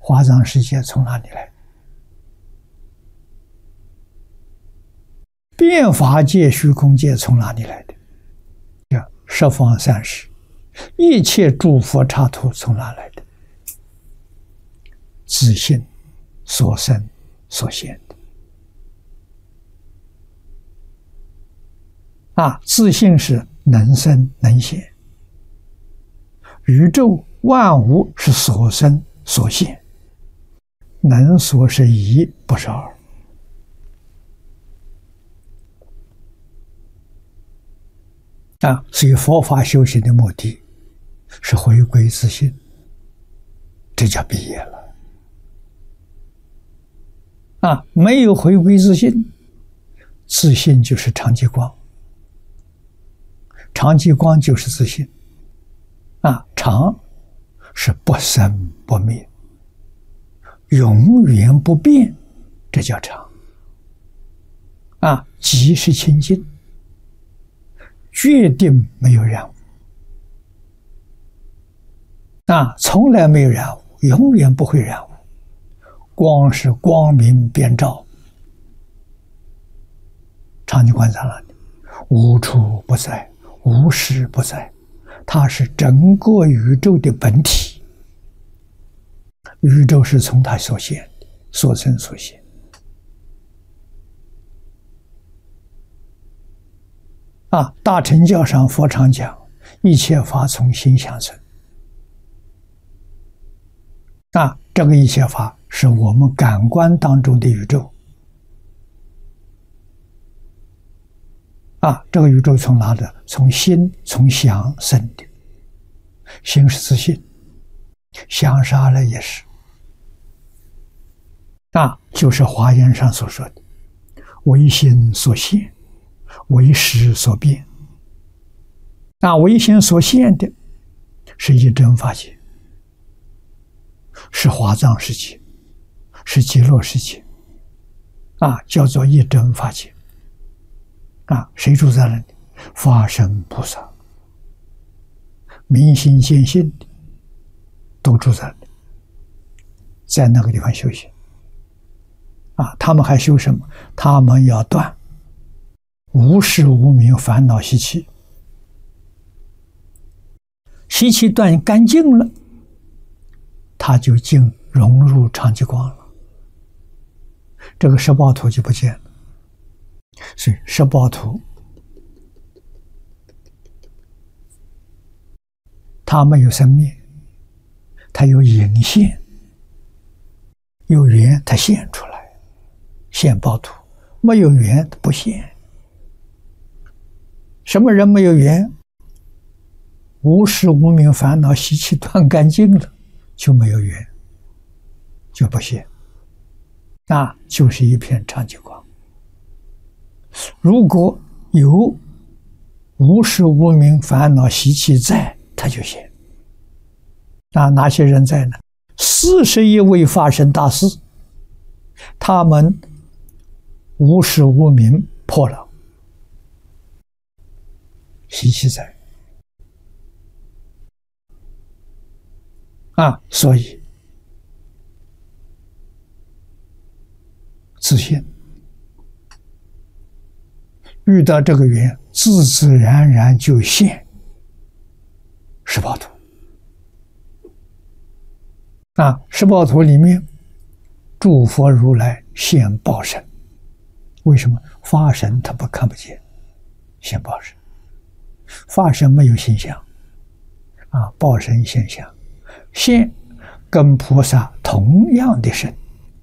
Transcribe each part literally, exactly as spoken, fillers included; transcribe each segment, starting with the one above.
华藏世界从哪里来？变法界、虚空界从哪里来的？叫十方三世，一切诸佛刹土从哪来的？自性所生所现的。啊，自性是能生能现，宇宙万物是所生所现，能所是一，不是二。啊，所以佛法修行的目的是回归自性，这叫毕业了。啊，没有回归自性，自性就是常寂光，常寂光就是自性。啊，常是不生不灭，永远不变，这叫常。啊，寂是清净，决定没有染污。啊，从来没有染污，永远不会染污。光是光明遍照，常寂光在哪里？无处不在，无时不在，它是整个宇宙的本体。宇宙是从它所现的，所生所现。啊，大乘教上佛常讲，一切法从心想生。啊，这个一切法是我们感官当中的宇宙。啊，这个宇宙从哪的？从心，从想生的。心是自性，想杀了也是。啊，就是华严上所说的唯心所现，唯识所变。那唯心所现的是一真法界，是华藏世界，是极乐世界。啊，叫做一真法界。啊，谁住在那里？法身菩萨，明心见性的都住在那里，在那个地方修行。啊，他们还修什么？他们要断无始无明烦恼习气，习气断干净了，他就进融入常寂光了，这个十报图就不见了。所以十报图它没有生灭，它有隐现，有缘它现出来，现报图；没有缘它不现。什么人没有缘？无始无明烦恼习气断干净了，就没有缘，就不现，那就是一片常寂光。如果有无始无明烦恼习气在，它就现。那哪些人在呢？四十一位法身大士，他们无始无明破了，习气在。啊，所以自信遇到这个缘，自自然然就现十报图。啊，十报图里面，诸佛如来现报身。为什么？法身他不看不见，现报身。法身没有形象，啊，报身现象，现跟菩萨同样的身。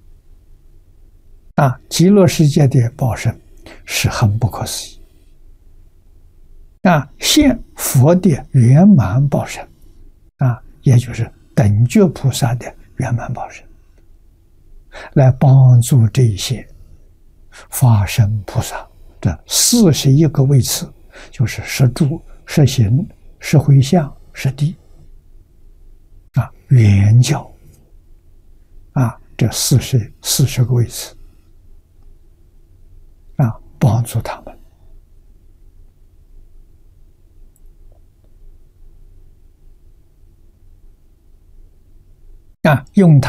啊，极乐世界的报身是很不可思议。啊，现佛的圆满报身，啊，也就是等觉菩萨的圆满报身，来帮助这些法身菩萨这四十一个位次，就是十住、十行、十回向、十地，啊，圆教，啊，这四十四十个位次，啊，帮助他们。啊，用它。